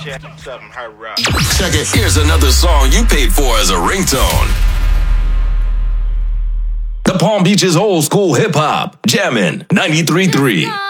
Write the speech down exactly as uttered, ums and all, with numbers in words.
Check it. Here's another song you paid for as a ringtone. The Palm Beaches old school hip hop. Jammin' ninety-three point three.